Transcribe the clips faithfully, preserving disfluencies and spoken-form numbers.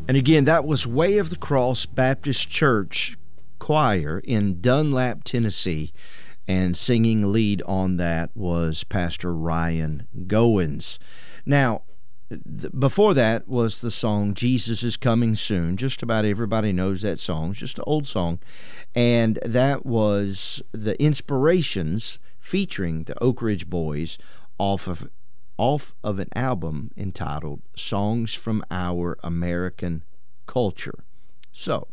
And again, that was Way of the Cross Baptist Church Choir in Dunlap, Tennessee. And singing lead on that was Pastor Ryan Goins. Now, th- before that was the song Jesus is Coming Soon. Just about everybody knows that song. It's just an old song. And that was the Inspirations featuring the Oak Ridge Boys off of off of an album entitled Songs from Our American Culture. So,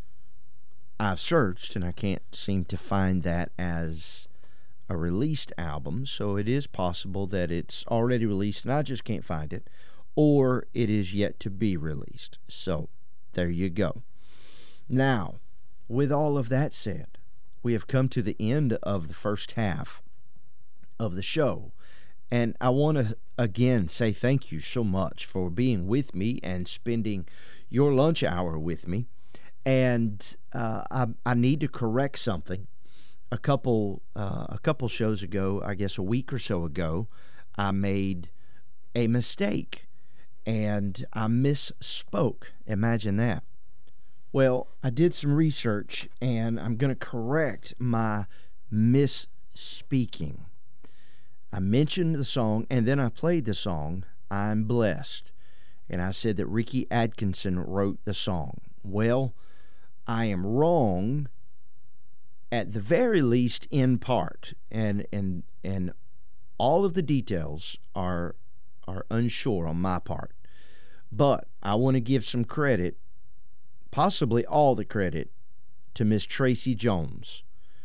I've searched and I can't seem to find that as a released album, so it is possible that it's already released and I just can't find it, or it is yet to be released. So, there you go. Now, with all of that said, we have come to the end of the first half of the show. And I want to again say thank you so much for being with me and spending your lunch hour with me. And uh, I, I need to correct something. A couple uh, a couple shows ago, I guess a week or so ago, I made a mistake and I misspoke. Imagine that. Well, I did some research and I'm going to correct my misspeaking. I mentioned the song, and then I played the song, I'm Blessed. And I said that Ricky Atkinson wrote the song. Well, I am wrong, at the very least, in part. And and and all of the details are are unsure on my part. But I want to give some credit, possibly all the credit, to Miss Tracy Jones.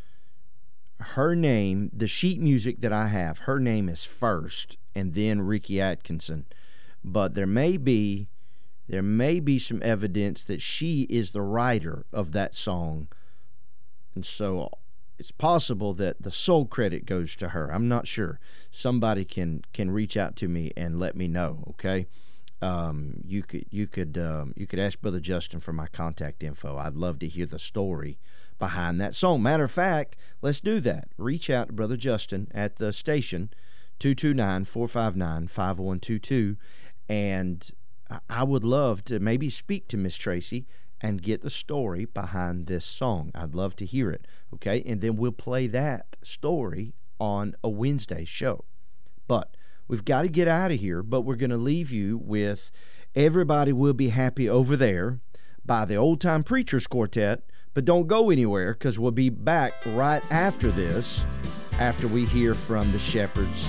Her name, the sheet music that I have, her name is first, and then Ricky Atkinson. But there may be, there may be some evidence that she is the writer of that song, and so it's possible that the sole credit goes to her. I'm not sure. Somebody can can reach out to me and let me know. Okay, um, you could you could um, you could ask Brother Justin for my contact info. I'd love to hear the story behind that song. Matter of fact, let's do that. Reach out to Brother Justin at the station, two two nine, four five nine, five one two two, and I would love to maybe speak to Miss Tracy and get the story behind this song. I'd love to hear it, okay? And then we'll play that story on a Wednesday show. But we've got to get out of here, but we're going to leave you with Everybody Will Be Happy Over There by the Old Time Preachers Quartet. But don't go anywhere, because we'll be back right after this, after we hear from the Shepherds